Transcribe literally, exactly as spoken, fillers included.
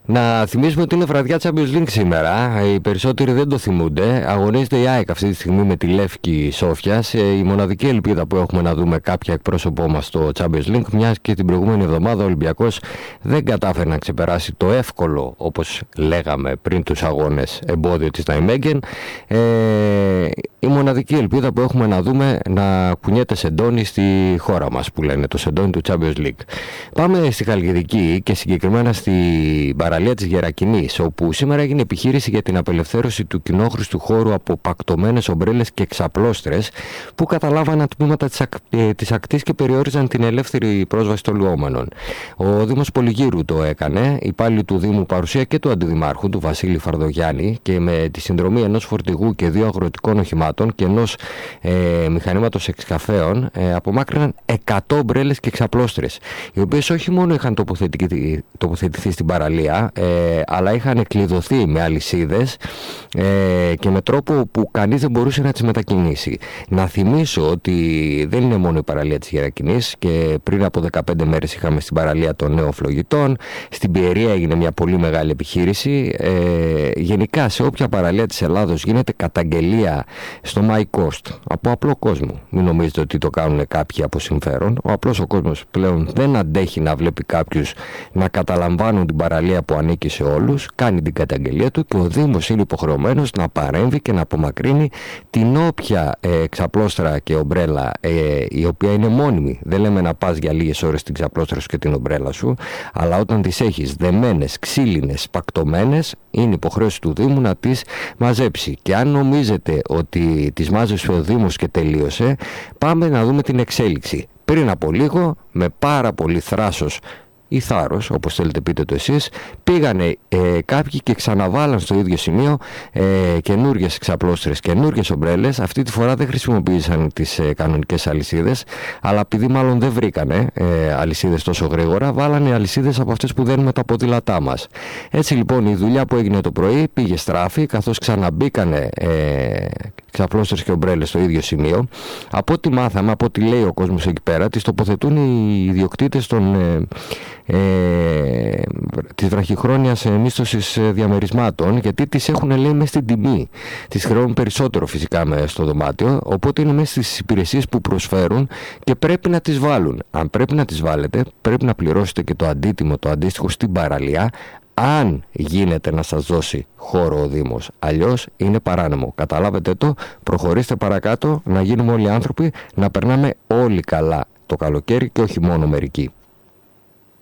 Να θυμίσουμε ότι είναι βραδιά Champions League σήμερα. Οι περισσότεροι δεν το θυμούνται. Αγωνίζεται η ΑΕΚ αυτή τη στιγμή με τη Λεύκη Σόφιας. Η μοναδική ελπίδα που έχουμε να δούμε κάποια εκπρόσωπό μας στο Champions League, μιας και την προηγούμενη εβδομάδα ο Ολυμπιακός δεν κατάφερε να ξεπεράσει το εύκολο, όπως λέγαμε πριν τους αγώνες, εμπόδιο της Ναϊμέγγεν. Ε, η μοναδική ελπίδα που έχουμε να δούμε να κουνιέται σεντόνι στη χώρα μας, που λένε, το σεντόνι του Champions League. Πάμε στη Χαλκιδική και συγκεκριμένα στην παραλία της Γερακινής, όπου σήμερα έγινε επιχείρηση για την απελευθέρωση του κοινόχρηστου χώρου από πακτωμένες ομπρέλες και εξαπλώστρες που καταλάβαναν τμήματα της, ακ... της ακτής και περιόριζαν την ελεύθερη πρόσβαση των λουόμενων. Ο Δήμος Πολυγύρου το έκανε, υπάλληλοι του Δήμου, παρουσία και του Αντιδημάρχου, του Βασίλη Φαρδογιάννη, και με τη συνδρομή ενός φορτηγού και δύο αγροτικών οχημάτων και ενός ε, μηχανήματος εξκαφέων, ε, απομάκρυναν εκατό ομπρέλες και εξαπλώστρες, οι οποίες όχι μόνο είχαν τοποθετηθεί, τοποθετηθεί στην παραλία, ε, αλλά είχαν κλειδωθεί με αλυσίδες ε, και με τρόπο που κανείς δεν μπορούσε να τις μετακινήσει. Να θυμίσω ότι δεν είναι μόνο η παραλία της Γερακινής, και πριν από δεκαπέντε μέρες είχαμε στην παραλία των νέων φλογητών, στην Πιερία έγινε μια πολύ μεγάλη επιχείρηση. Ε, γενικά σε όποια παραλία της Ελλάδος γίνεται καταγγελία στο MyCoast από απλό κόσμο. Μην νομίζετε ότι το κάνουν κάποιοι από συμφέρον. Ο απλός ο κόσμος πλέον δεν αντέχει να βλέπει κάποιους να καταλαμβάνουν την παραλία που ανήκει σε όλους, κάνει την καταγγελία του και ο Δήμος είναι υποχρεωμένος να παρέμβει και να απομακρύνει την όποια ε, εξαπλώστρα και ομπρέλα ε, η οποία είναι μόνιμη. Δεν λέμε να πας για λίγες ώρες την ξαπλώστρα σου και την ομπρέλα σου, αλλά όταν τις έχεις δεμένες, ξύλινες, πακτωμένες, είναι υποχρέωση του Δήμου να τις μαζέψει. Και αν νομίζετε ότι τις μάζεψε ο Δήμος και τελείωσε, πάμε να δούμε την εξέλιξη. Πριν από λίγο, με πάρα πολύ θράσος ή θάρρος, όπως θέλετε πείτε το εσείς, πήγανε ε, κάποιοι και ξαναβάλαν στο ίδιο σημείο ε, καινούργιες εξαπλώστρες, καινούργιες ομπρέλες. Αυτή τη φορά δεν χρησιμοποίησαν τις ε, κανονικές αλυσίδες, αλλά επειδή μάλλον δεν βρήκανε ε, αλυσίδες τόσο γρήγορα, βάλανε αλυσίδες από αυτές που δένουμε τα ποδήλατά μας. Έτσι λοιπόν η δουλειά που έγινε το πρωί πήγε στράφη, καθώς ξαναμπήκανε ε, εξαπλώστρες και ομπρέλες στο ίδιο σημείο. Από ό,τι μάθαμε, από ό,τι λέει ο κόσμος εκεί πέρα, τις τοποθετούν οι ιδιοκτήτες των ε, Ε, της βραχυχρόνιας μίσθωσης διαμερισμάτων, γιατί τις έχουν, λέει, μέσα στην τιμή. Τις χρεώνουν περισσότερο φυσικά μες στο δωμάτιο, οπότε είναι μέσα στις υπηρεσίες που προσφέρουν και πρέπει να τις βάλουν. Αν πρέπει να τις βάλετε, πρέπει να πληρώσετε και το αντίτιμο, το αντίστοιχο στην παραλία, αν γίνεται να σας δώσει χώρο ο Δήμος. Αλλιώς είναι παράνομο. Καταλάβετε το, προχωρήστε παρακάτω, να γίνουμε όλοι άνθρωποι, να περνάμε όλοι καλά το καλοκαίρι και όχι μόνο μερικοί.